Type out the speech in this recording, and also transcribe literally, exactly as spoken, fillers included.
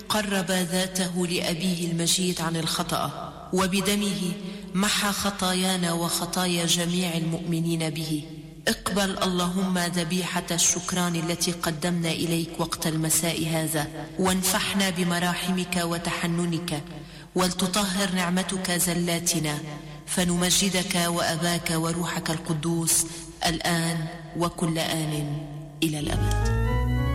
قرب ذاته لأبيه المجيد عن الخطأ، وبدمه محى خطايانا وخطايا جميع المؤمنين به. اقبل اللهم ذبيحة الشكران التي قدمنا إليك وقت المساء هذا، وانفحنا بمراحمك وتحننك، ولتطهر نعمتك زلاتنا، فنمجدك وأباك وروحك القدوس الآن وكل آن إلى الأبد.